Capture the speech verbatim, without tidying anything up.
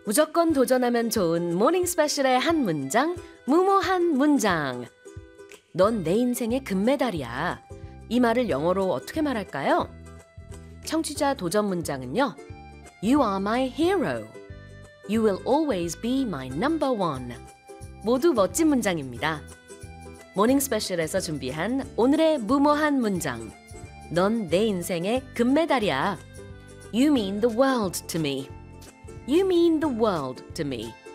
무조건 도전하면 좋은 모닝 스페셜의 한 문장, 무모한 문장. 넌 내 인생의 금메달이야. 이 말을 영어로 어떻게 말할까요? 청취자 도전 문장은요. You are my hero. You will always be my number one. 모두 멋진 문장입니다. 모닝 스페셜에서 준비한 오늘의 무모한 문장. 넌 내 인생의 금메달이야. You mean the world to me. You mean the world to me.